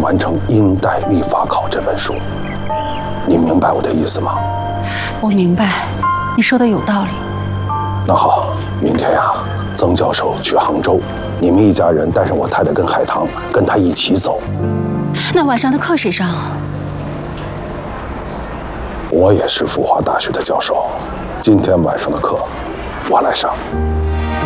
完成《殷代历法考》这本书。你明白我的意思吗？ 我明白，你说的有道理。 那好，明天呀，曾教授去杭州，你们一家人带上我太太跟海棠，跟他一起走。 那晚上的课谁上？ 我也是复华大学的教授，今天晚上的课我来上。